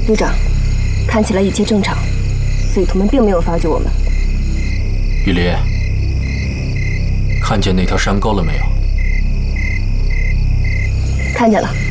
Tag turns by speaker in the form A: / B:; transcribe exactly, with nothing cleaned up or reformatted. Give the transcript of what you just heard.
A: 队长，看起来一切正常，匪徒们并没有发觉我们。
B: 雨林，看见那条山沟了没有？
A: 看见了。